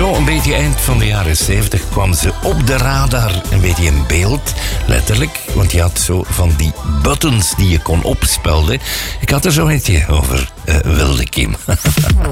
Zo een beetje eind van de jaren 70 kwam ze op de radar een beetje in beeld. Letterlijk, want je had zo van die buttons die je kon opspelden. Ik had er zo eentje over, Wilde Kim.